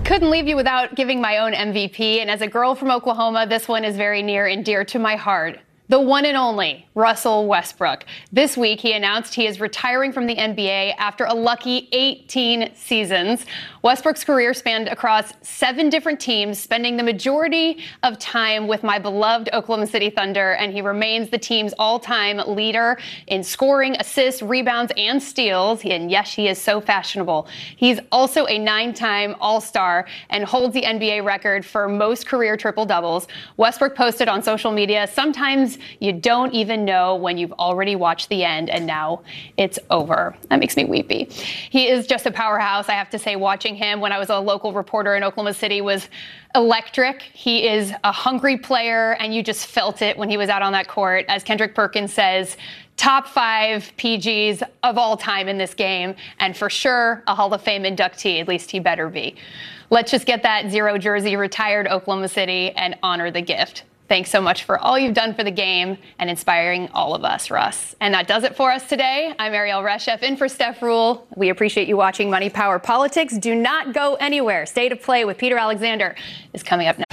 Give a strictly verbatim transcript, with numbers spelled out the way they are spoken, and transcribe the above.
Couldn't leave you without giving my own M V P, and as a girl from Oklahoma, this one is very near and dear to my heart. The one and only Russell Westbrook. This week, he announced he is retiring from the N B A after a lucky eighteen seasons. Westbrook's career spanned across seven different teams, spending the majority of time with my beloved Oklahoma City Thunder, and he remains the team's all-time leader in scoring, assists, rebounds, and steals. And yes, he is so fashionable. He's also a nine-time All-Star and holds the N B A record for most career triple-doubles. Westbrook posted on social media, "Sometimes you don't even know when you've already watched the end, and now it's over." That makes me weepy. He is just a powerhouse. I have to say, watching him when I was a local reporter in Oklahoma City was electric. He is a hungry player, and you just felt it when he was out on that court. As Kendrick Perkins says, top five P Gs of all time in this game, and for sure a Hall of Fame inductee. At least he better be. Let's just get that zero jersey retired, Oklahoma City, and honor the gift. Thanks so much for all you've done for the game and inspiring all of us, Russ. And that does it for us today. I'm Ariel Reshef in for Steph Rule. We appreciate you watching Money Power Politics. Do not go anywhere. State of Play with Peter Alexander is coming up next.